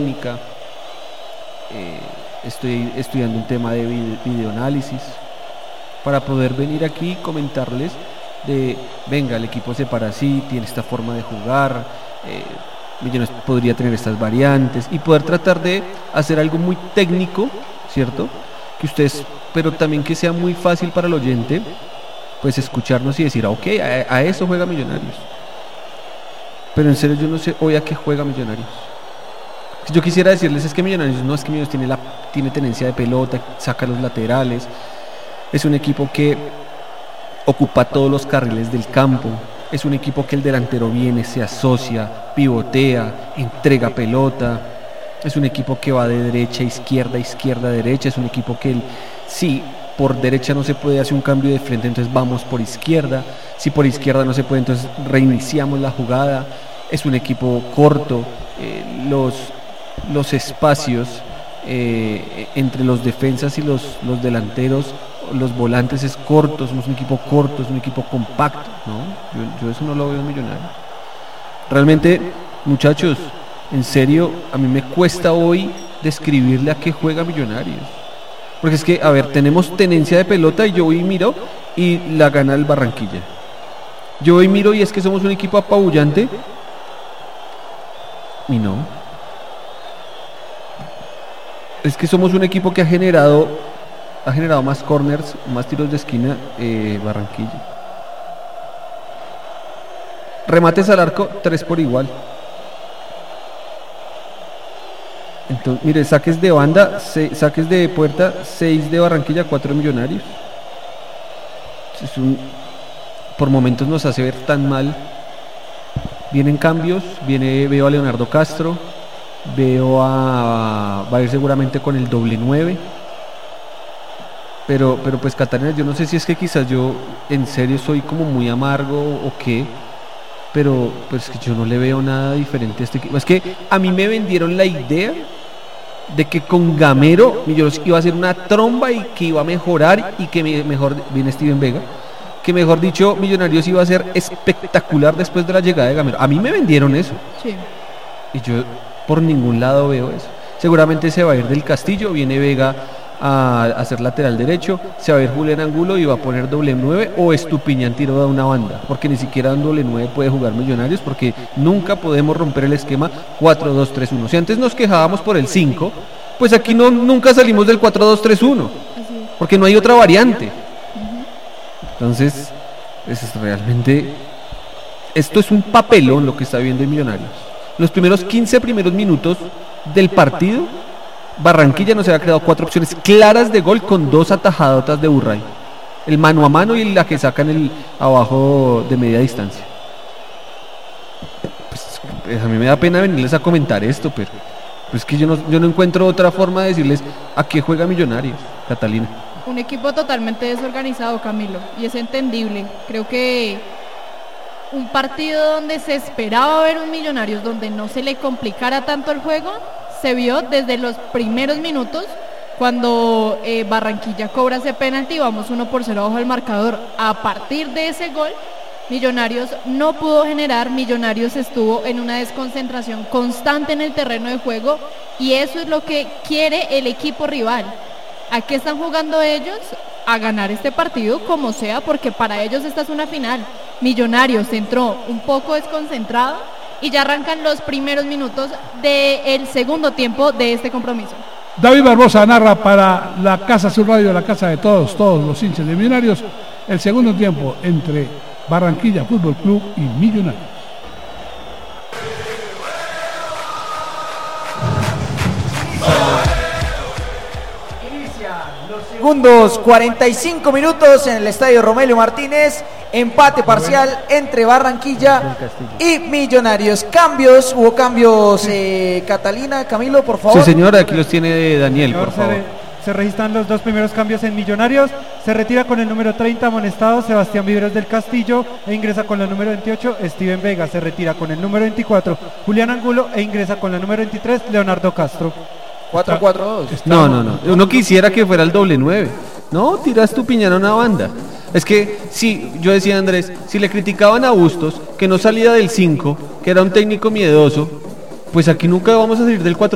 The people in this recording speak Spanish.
técnica, estoy estudiando un tema de videoanálisis para poder venir aquí y comentarles venga, el equipo se para así, tiene esta forma de jugar, Millonarios podría tener estas variantes y poder tratar de hacer algo muy técnico, ¿cierto? Que ustedes, pero también que sea muy fácil para el oyente, pues escucharnos y decir, ok, a eso juega Millonarios. Pero en serio yo no sé hoy a qué juega Millonarios. Yo quisiera decirles es que Millonarios tiene tenencia de pelota, saca los laterales, es un equipo que ocupa todos los carriles del campo, es un equipo que el delantero viene, se asocia, pivotea, entrega pelota, es un equipo que va de derecha a izquierda, izquierda a derecha, es un equipo que si por derecha no se puede hacer un cambio de frente, entonces vamos por izquierda, si por izquierda no se puede, entonces reiniciamos la jugada, es un equipo corto, los espacios entre los defensas y los delanteros, los volantes es corto, somos un equipo corto, es un equipo compacto, ¿no? Yo eso no lo veo en Millonarios. Realmente, muchachos, en serio, a mí me cuesta hoy describirle a qué juega Millonarios. Porque es que, a ver, tenemos tenencia de pelota y yo hoy miro y la gana el Barranquilla. Yo hoy miro y es que somos un equipo apabullante y no. Es que somos un equipo que ha generado más corners, más tiros de esquina, Barranquilla. Remates al arco, 3 por igual. Entonces, mire, saques de banda, saques de puerta, 6 de Barranquilla, 4 de Millonarios. Por momentos nos hace ver tan mal. Vienen cambios, veo a Leonardo Castro, va a ir seguramente con el doble 9. Pero pues Catalina, yo no sé si es que quizás yo en serio soy como muy amargo o qué, pero pues que yo no le veo nada diferente a este equipo. Es que a mí me vendieron la idea de que con Gamero Millonarios iba a hacer una tromba y que iba a mejorar y que mejor viene Steven Vega, que mejor dicho Millonarios iba a ser espectacular después de la llegada de Gamero. A mí me vendieron eso. Sí. Y yo por ningún lado veo eso. Seguramente se va a ir del Castillo, viene Vega a hacer lateral derecho, se va a ir Julián Angulo y va a poner doble 9 o Estupiñán tiro de una banda, porque ni siquiera un doble 9 puede jugar Millonarios, porque nunca podemos romper el esquema 4-2-3-1. Si antes nos quejábamos por el 5, pues aquí nunca salimos del 4-2-3-1, porque no hay otra variante. Entonces, realmente esto es un papelón lo que está viendo en Millonarios. Los primeros 15 minutos del partido, Barranquilla nos había creado 4 opciones claras de gol con 2 atajadotas de Burray, el mano a mano y la que sacan abajo de media distancia. Pues a mí me da pena venirles a comentar esto, pero es que yo no encuentro otra forma de decirles a qué juega Millonarios, Catalina. Un equipo totalmente desorganizado, Camilo, y es entendible. Creo que un partido donde se esperaba ver un Millonarios donde no se le complicara tanto el juego se vio desde los primeros minutos cuando Barranquilla cobra ese penalti y vamos 1-0 abajo al marcador. A partir de ese gol, Millonarios no pudo generar, Millonarios estuvo en una desconcentración constante en el terreno de juego y eso es lo que quiere el equipo rival. ¿A qué están jugando ellos? A ganar este partido como sea, porque para ellos esta es una final. Millonarios entró un poco desconcentrado y ya arrancan los primeros minutos del segundo tiempo de este compromiso. David Barbosa narra para la Casa Sur Radio, la casa de todos los hinchas de Millonarios, el segundo tiempo entre Barranquilla Fútbol Club y Millonarios. Segundos, 45 minutos en el estadio Romelio Martínez, empate parcial entre Barranquilla y Millonarios. Hubo cambios, Catalina, Camilo, por favor. Sí, señora, aquí los tiene Daniel, por favor. Se registran los 2 primeros cambios en Millonarios. Se retira con el número 30 amonestado Sebastián Viveros del Castillo e ingresa con la número 28 Steven Vega. Se retira con el número 24 Julián Angulo e ingresa con la número 23 Leonardo Castro. 4-4-2. No. Uno quisiera que fuera el doble 9. No, tiras tu piñana a una banda. Es que, sí, yo decía Andrés, si le criticaban a Bustos, que no salía del 5, que era un técnico miedoso, pues aquí nunca vamos a salir del 4.